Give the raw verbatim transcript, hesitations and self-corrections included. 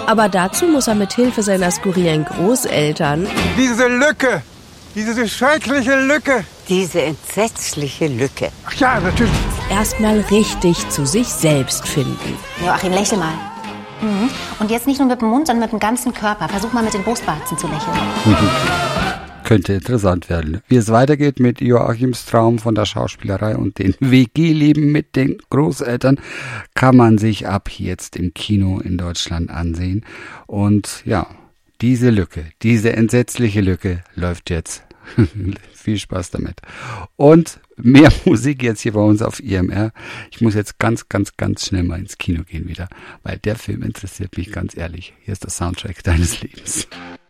Aber dazu muss er mit Hilfe seiner skurrilen Großeltern diese Lücke, diese schreckliche Lücke. Diese entsetzliche Lücke. Ach ja, natürlich. erstmal richtig zu sich selbst finden. Joachim, lächel mal. Mhm. Und jetzt nicht nur mit dem Mund, sondern mit dem ganzen Körper. Versuch mal mit den Brustwarzen zu lächeln. Könnte interessant werden. Wie es weitergeht mit Joachims Traum von der Schauspielerei und dem W G-Leben mit den Großeltern, kann man sich ab jetzt im Kino in Deutschland ansehen. Und ja, diese Lücke, diese entsetzliche Lücke läuft jetzt. Viel Spaß damit. Und mehr Musik jetzt hier bei uns auf I M R. Ich muss jetzt ganz, ganz, ganz schnell mal ins Kino gehen wieder, weil der Film interessiert mich ganz ehrlich. Hier ist der Soundtrack deines Lebens.